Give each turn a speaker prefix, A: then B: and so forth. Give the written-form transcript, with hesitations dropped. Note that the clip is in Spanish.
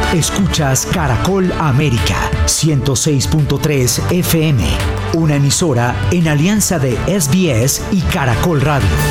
A: Escuchas Caracol América 106.3 FM, una emisora en alianza de SBS y Caracol Radio.